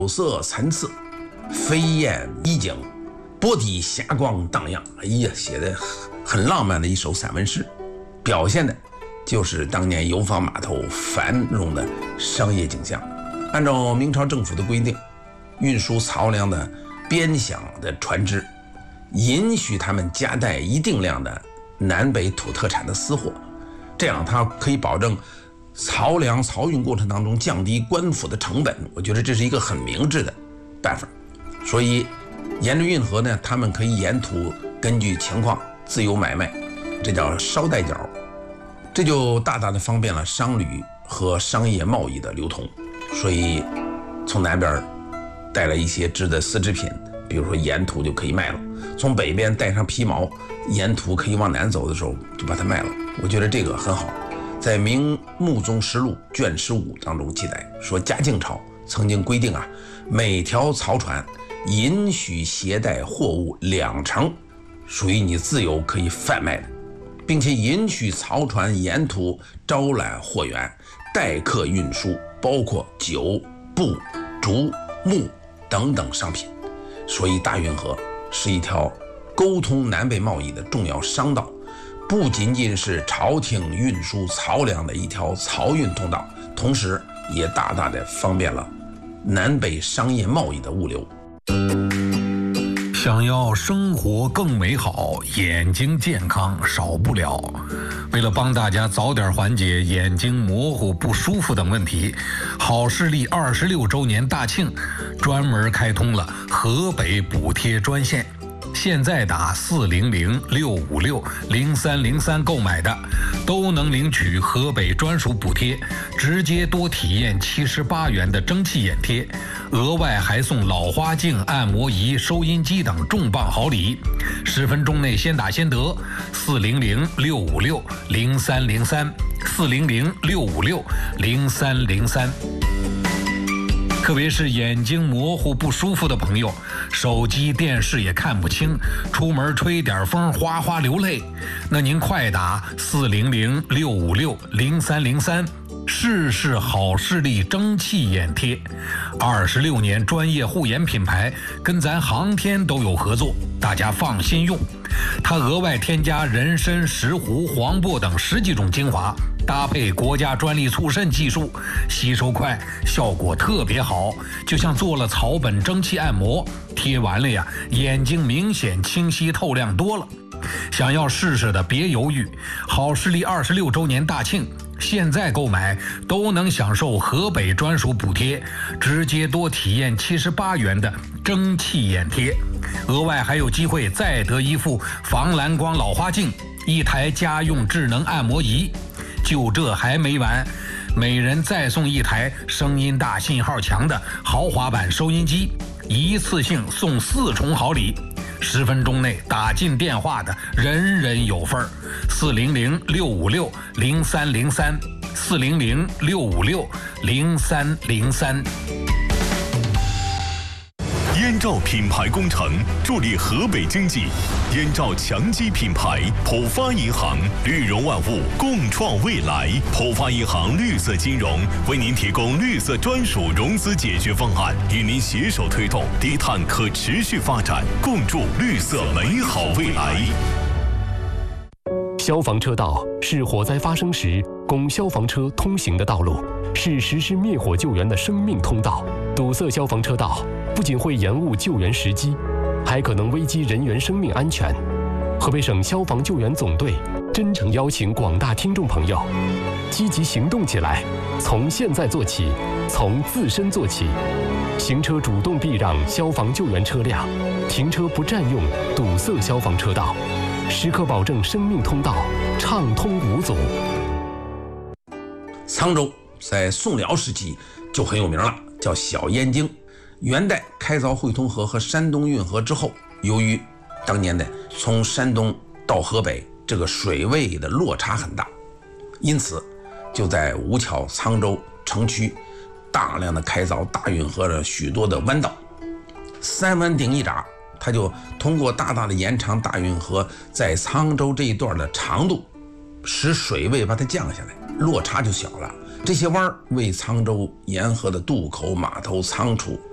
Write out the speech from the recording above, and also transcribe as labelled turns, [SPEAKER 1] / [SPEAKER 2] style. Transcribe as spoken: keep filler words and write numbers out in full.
[SPEAKER 1] 酒色参差，飞燕衣景，波底霞光荡漾。哎呀，写的很浪漫的一首散文诗，表现的就是当年油坊码头繁荣的商业景象。按照明朝政府的规定，运输漕粮的边饷的船只允许他们夹带一定量的南北土特产的私货，这样它可以保证漕粮漕运过程当中降低官府的成本。我觉得这是一个很明智的办法。所以沿着运河呢，他们可以沿途根据情况自由买卖，这叫捎带脚，这就大大的方便了商旅和商业贸易的流通。所以从南边带了一些织的丝织品，比如说沿途就可以卖了；从北边带上皮毛，沿途可以往南走的时候就把它卖了。我觉得这个很好。在《明穆宗实录》卷十五当中记载说，嘉靖朝曾经规定啊，每条漕船允许携带货物两成，属于你自由可以贩卖的，并且允许漕船沿途招揽货源，代客运输，包括酒、布、竹、木等等商品。所以大运河是一条沟通南北贸易的重要商道，不仅仅是朝廷运输漕粮的一条漕运通道，同时也大大的方便了南北商业贸易的物流。
[SPEAKER 2] 想要生活更美好，眼睛健康少不了。为了帮大家早点缓解眼睛模糊不舒服等问题，好视力二十六周年大庆专门开通了河北补贴专线。现在打四零零六五六零三零三购买的，都能领取河北专属补贴，直接多体验七十八元的蒸汽眼贴，额外还送老花镜、按摩仪、收音机等重磅好礼。十分钟内先打先得，四零零六五六零三零三，四零零六五六零三零三。特别是眼睛模糊不舒服的朋友，手机电视也看不清，出门吹点风哗哗流泪，那您快打四零零六五六零三零三，试试好视力蒸汽眼贴。二十六年专业护眼品牌，跟咱航天都有合作，大家放心用。它额外添加人参、石斛、黄柏等十几种精华，搭配国家专利促渗技术，吸收快，效果特别好，就像做了草本蒸汽按摩，贴完了呀，眼睛明显清晰透亮多了。想要试试的别犹豫，好视力二十六周年大庆，现在购买都能享受河北专属补贴，直接多体验七十八元的蒸汽眼贴，额外还有机会再得一副防蓝光老花镜，一台家用智能按摩仪。就这还没完，每人再送一台声音大、信号强的豪华版收音机，一次性送四重好礼。十分钟内打进电话的人人有份儿。四零零六五六零三零三，四零零六五六零三零三。
[SPEAKER 3] 燕赵品牌工程助力河北经济，燕赵强基品牌，浦发银行，绿融万物，共创未来。浦发银行绿色金融为您提供绿色专属融资解决方案，与您携手推动低碳可持续发展，共筑绿色美好未来。
[SPEAKER 4] 消防车道是火灾发生时供消防车通行的道路，是实施灭火救援的生命通道。堵塞消防车道不仅会延误救援时机，还可能危及人员生命安全。河北省消防救援总队真诚邀请广大听众朋友积极行动起来，从现在做起，从自身做起。行车主动避让消防救援车辆，停车不占用堵塞消防车道，时刻保证生命通道畅通无阻。
[SPEAKER 1] 沧州在宋辽时期就很有名了，叫小燕京。元代开凿会通河和山东运河之后，由于当年的从山东到河北这个水位的落差很大，因此就在吴桥、沧州城区大量的开凿大运河的许多的弯道，三弯顶一闸，它就通过大大的延长大运河在沧州这一段的长度，使水位把它降下来，落差就小了。这些弯为沧州沿河的渡口、码头、仓储